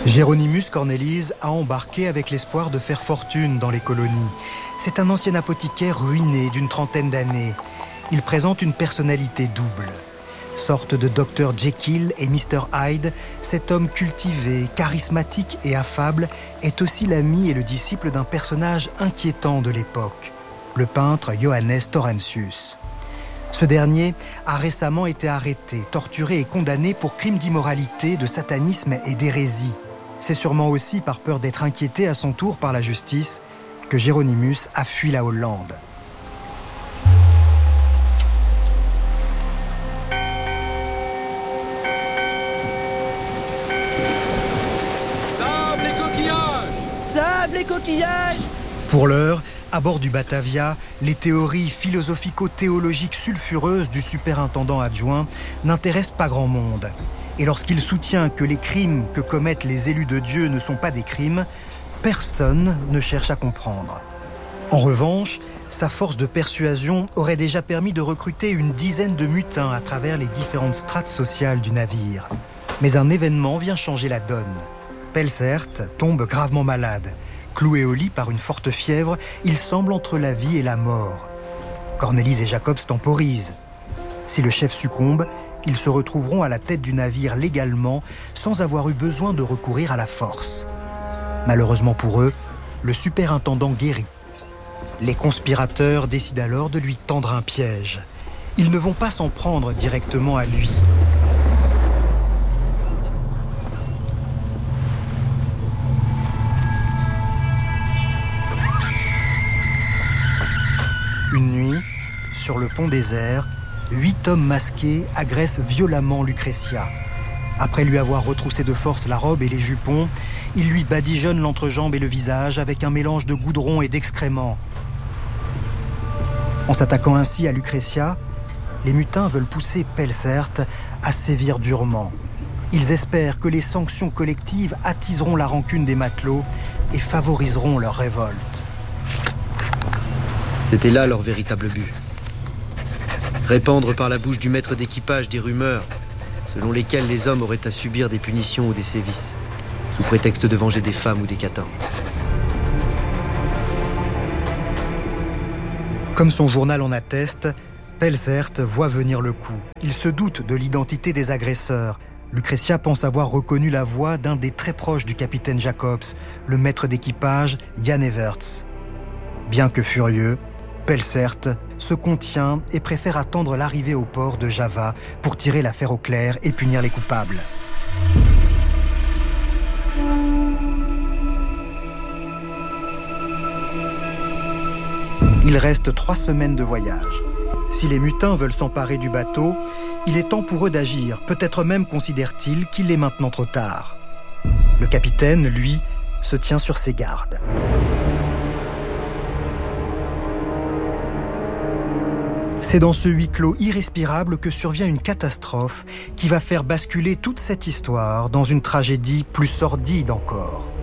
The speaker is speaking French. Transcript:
Hieronymus Cornelis a embarqué avec l'espoir de faire fortune dans les colonies. C'est un ancien apothicaire ruiné d'une trentaine d'années. Il présente une personnalité double. Sorte de Dr Jekyll et Mr Hyde, cet homme cultivé, charismatique et affable est aussi l'ami et le disciple d'un personnage inquiétant de l'époque, le peintre Johannes Laurentius. Ce dernier a récemment été arrêté, torturé et condamné pour crimes d'immoralité, de satanisme et d'hérésie. C'est sûrement aussi par peur d'être inquiété à son tour par la justice que Hieronymus a fui la Hollande. Sable les coquillages ! Sable les coquillages ! Pour l'heure, à bord du Batavia, les théories philosophico-théologiques sulfureuses du superintendant adjoint n'intéressent pas grand monde. Et lorsqu'il soutient que les crimes que commettent les élus de Dieu ne sont pas des crimes, personne ne cherche à comprendre. En revanche, sa force de persuasion aurait déjà permis de recruter une dizaine de mutins à travers les différentes strates sociales du navire. Mais un événement vient changer la donne. Pelzert tombe gravement malade. Cloué au lit par une forte fièvre, il semble entre la vie et la mort. Cornelis et Jacobs temporisent. Si le chef succombe, ils se retrouveront à la tête du navire légalement, sans avoir eu besoin de recourir à la force. Malheureusement pour eux, le superintendant guérit. Les conspirateurs décident alors de lui tendre un piège. Ils ne vont pas s'en prendre directement à lui. Une nuit, sur le pont désert, 8 hommes masqués agressent violemment Lucrezia. Après lui avoir retroussé de force la robe et les jupons, ils lui badigeonnent l'entrejambe et le visage avec un mélange de goudron et d'excréments. En s'attaquant ainsi à Lucrezia, les mutins veulent pousser Pelzert à sévir durement. Ils espèrent que les sanctions collectives attiseront la rancune des matelots et favoriseront leur révolte. C'était là leur véritable but. Répandre par la bouche du maître d'équipage des rumeurs selon lesquelles les hommes auraient à subir des punitions ou des sévices, sous prétexte de venger des femmes ou des catins. Comme son journal en atteste, Pelzert voit venir le coup. Il se doute de l'identité des agresseurs. Lucrezia pense avoir reconnu la voix d'un des très proches du capitaine Jacobs, le maître d'équipage Jan Everts. Bien que furieux, Pelzert se contient et préfère attendre l'arrivée au port de Java pour tirer l'affaire au clair et punir les coupables. Il reste 3 semaines de voyage. Si les mutins veulent s'emparer du bateau, il est temps pour eux d'agir. Peut-être même considèrent-ils qu'il est maintenant trop tard. Le capitaine, lui, se tient sur ses gardes. C'est dans ce huis clos irrespirable que survient une catastrophe qui va faire basculer toute cette histoire dans une tragédie plus sordide encore.